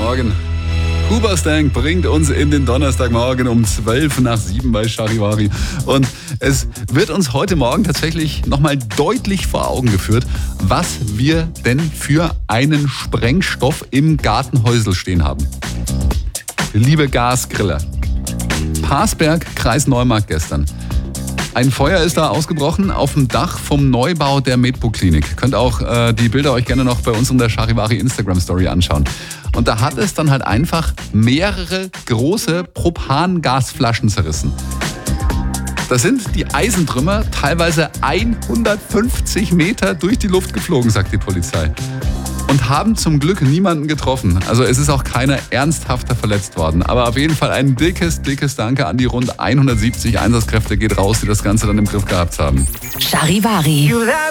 Donnerstagmorgen. Huberstank bringt uns in den Donnerstagmorgen um 6:12 bei Charivari. Und es wird uns heute Morgen tatsächlich nochmal deutlich vor Augen geführt, was wir denn für einen Sprengstoff im Gartenhäusl stehen haben. Liebe Gasgriller. Parsberg, Kreis Neumarkt gestern. Ein Feuer ist da ausgebrochen auf dem Dach vom Neubau der Medpo-Klinik. Könnt auch die Bilder euch gerne noch bei uns in der Charivari Instagram-Story anschauen. Und da hat es dann halt einfach mehrere große Propangasflaschen zerrissen. Da sind die Eisentrümmer teilweise 150 Meter durch die Luft geflogen, sagt die Polizei. Und haben zum Glück niemanden getroffen. Also es ist auch keiner ernsthafter verletzt worden. Aber auf jeden Fall ein dickes Danke an die rund 170 Einsatzkräfte geht raus, die das Ganze dann im Griff gehabt haben. Charivari.